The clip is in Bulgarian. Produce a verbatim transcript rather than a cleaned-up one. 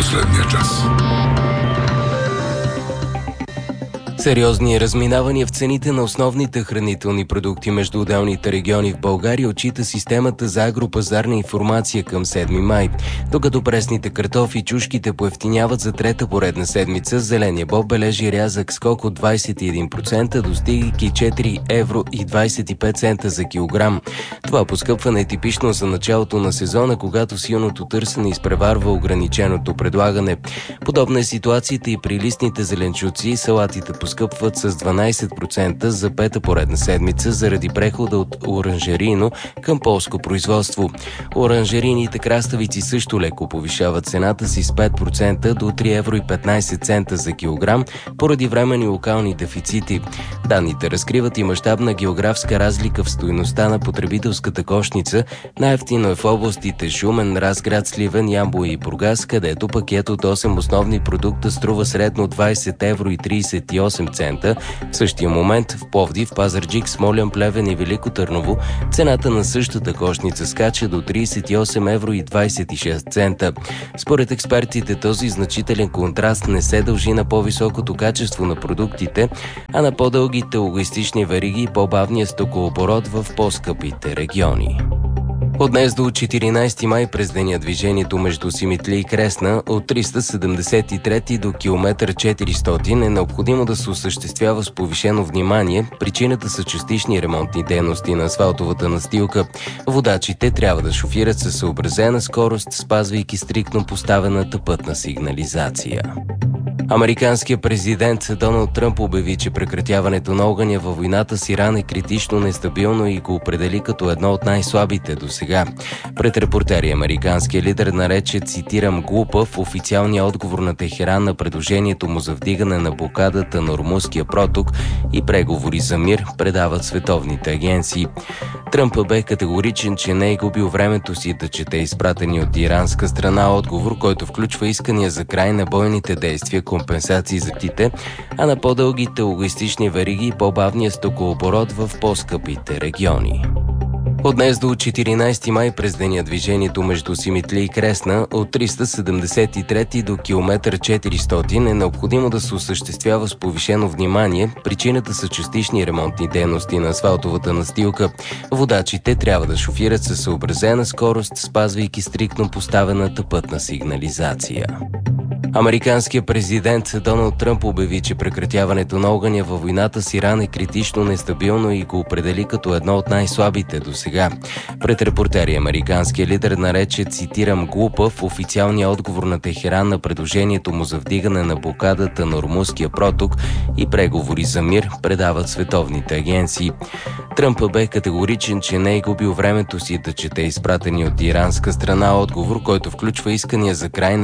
последния час. Сериозни разминавания в цените на основните хранителни продукти между отделните региони в България отчита системата за агропазарна информация към седми май. Докато пресните картофи и чушките поевтиняват за трета поредна седмица, зеления боб бележи рязък скок от двадесет и един процента, достигайки четири евро и двадесет и пет цента за килограм. Това поскъпване е типично за началото на сезона, когато силното търсене изпреварва ограниченото предлагане. Подобна е ситуацията и при листните зеленчуци. Салатите поскъпват с дванадесет процента за пета поредна седмица заради прехода от оранжерийно към полско производство. Оранжерийните краставици също леко повишават цената си с пет процента до три евро и петнадесет цента за килограм поради временни локални дефицити. Данните разкриват и мащабна географска разлика в стойността на потребителската кошница. Най-евтино е в областите Шумен, Разград, Сливен, Ямбол и Бургас, където пакет от осем основни продукта струва средно двадесет евро и тридесет и осем цента. В същия момент в Пловдив, Пазарджик, Смолян, Плевен и Велико Търново цената на същата кошница скача до тридесет и осем евро и двадесет и шест цента. Според експертите, този значителен контраст не се дължи на по-високото качество на продуктите, а на по-дългите логистични вериги и по-бавния стокооборот в по-скъпите региони. От днес до четиринадесети май през деня движението между Симитли и Кресна от триста седемдесет и трети до километър четиристотин е необходимо да се осъществява с повишено внимание. Причината са частични ремонтни дейности на асфалтовата настилка. Водачите трябва да шофират със съобразена скорост, спазвайки стриктно поставената пътна сигнализация. Американският президент Доналд Тръмп обяви, че прекратяването на огъня във войната с Иран е критично нестабилно и го определи като едно от най-слабите до сега. Пред репортери американският лидер нарече, цитирам, глупав официалния отговор на Техеран на предложението му за вдигане на блокадата на Ормузския проток и преговори за мир, предават световните агенции. Тръмп бе категоричен, че не е губил времето си да чете изпратени от иранска страна отговор, който включва искания за край на бойните действия, компенсации за птите, а на по-дългите логистични вериги и по-бавния стокооборот в по-скъпите региони. От днес до четиринадесети май през деня движението между Симитли и Кресна от триста седемдесет и трети до километър четиристотин е необходимо да се осъществява с повишено внимание. Причината са частични ремонтни дейности на асфалтовата настилка. Водачите трябва да шофират със съобразена скорост, спазвайки стриктно поставената пътна сигнализация. Американският президент Доналд Тръмп обяви, че прекратяването на огъня във войната с Иран е критично нестабилно и го определи като едно от най-слабите до сега. Пред репортери американският лидер нарече, цитирам, глупав официалния отговор на Техеран на предложението му за вдигане на блокадата на Ормузския проток и преговори за мир, предават световните агенции. Тръмп бе категоричен, че не е губил времето си да чете изпратени от иранска страна отговор, който включва искания за край на